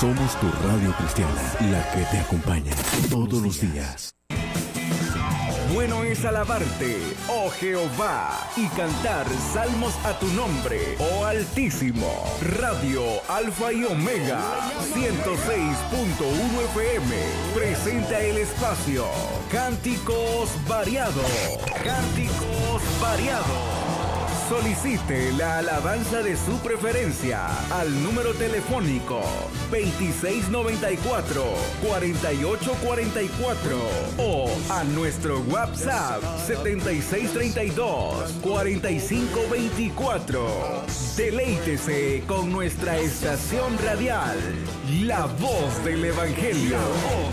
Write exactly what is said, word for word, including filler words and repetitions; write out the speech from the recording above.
Somos tu radio cristiana, la que te acompaña todos los días. Bueno es alabarte, oh Jehová, y cantar salmos a tu nombre, oh Altísimo. Radio Alfa y Omega, ciento seis punto uno F M, presenta el espacio Cánticos Variados. Cánticos Variados. Solicite la alabanza de su preferencia al número telefónico veintiséis noventa y cuatro, cuarenta y ocho cuarenta y cuatro o a nuestro WhatsApp setenta y seis treinta y dos, cuarenta y cinco veinticuatro. Deleítese con nuestra estación radial, La Voz del Evangelio. La Voz